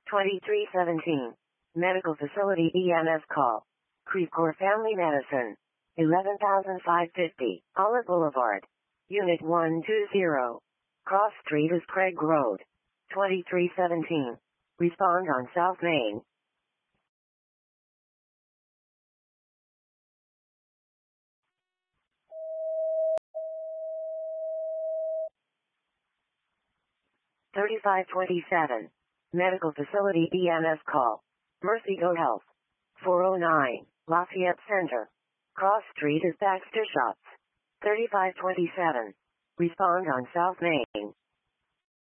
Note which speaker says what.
Speaker 1: 2317. Medical Facility EMS call. Creve Coeur Family Medicine. 11,550. Olive Boulevard. Unit 120. Cross Street is Craig Road. 2317. Respond on South Main. Thirty-five 27. Medical Facility EMS call. Mercy Go Health. 409. Lafayette Center. Cross Street is Baxter Shops. 3527. Respond on South Main.